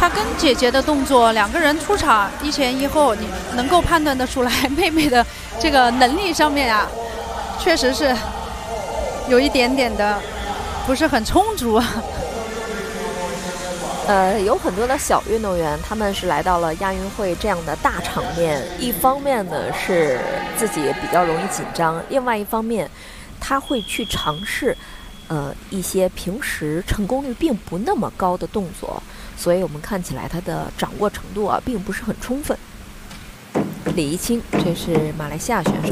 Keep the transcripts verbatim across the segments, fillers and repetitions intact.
他跟姐姐的动作，两个人出场一前一后，你能够判断得出来，妹妹的这个能力上面啊，确实是有一点点的不是很充足。 呃，有很多的小运动员，他们是来到了亚运会这样的大场面，一方面呢是自己比较容易紧张，另外一方面他会去尝试呃一些平时成功率并不那么高的动作，所以我们看起来他的掌握程度啊并不是很充分。李怡清，这是马来西亚选手，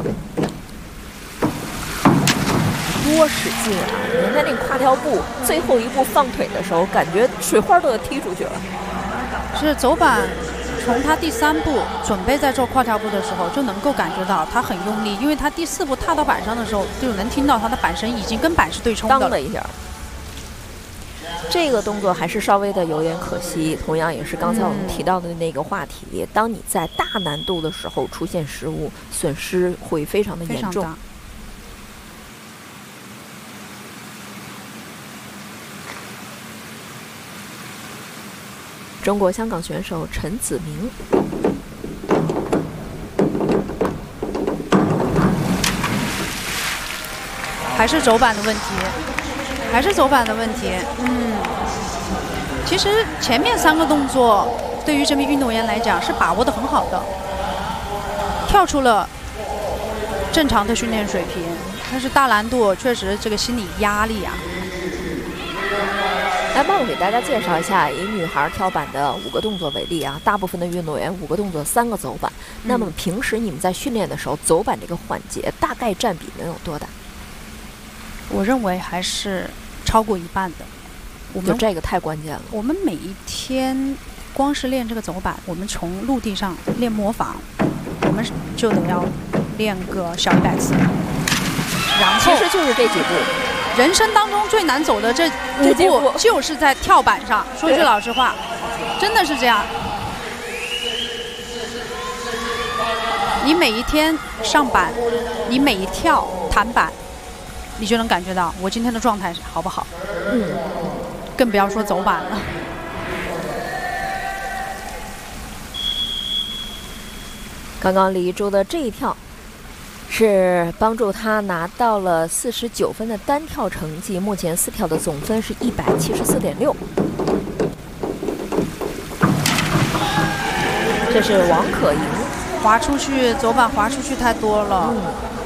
多使劲啊！人家那个跨跳步最后一步放腿的时候，感觉水花都要踢出去了。 是走板，从他第三步准备在做跨跳步的时候，就能够感觉到他很用力，因为他第四步踏到板上的时候，就能听到他的板身已经跟板是对冲的。 当了一下，这个动作还是稍微的有点可惜。同样也是刚才我们提到的那个话题，嗯、当你在大难度的时候出现失误，损失会非常的严重。中国香港选手陈子明， 还是走板的问题，还是走板的问题。嗯，其实前面三个动作对于这名运动员来讲是把握得很好的，跳出了正常的训练水平，但是大难度确实这个心理压力啊。 来，帮我给大家介绍一下以女孩跳板的五个动作为例啊。大部分的运动员五个动作三个走板，嗯、那么平时你们在训练的时候，走板这个环节大概占比能有多大？ 我认为还是超过一半的。我们就这个太关键了。 我们每一天光是练这个走板，我们从陆地上练模仿，我们就得要练个小一百次。然后其实就是这几步。 人生当中最难走的这五步，就是在跳板上。说句老实话，真的是这样。你每一天上板，你每一跳弹板，你就能感觉到我今天的状态好不好。嗯，更不要说走板了。 刚刚李一舟的这一跳，是帮助他拿到了四十九分的单跳成绩，目前四跳的总分是一百七十四点六。这是王可盈， 滑出去走板滑出去太多了。嗯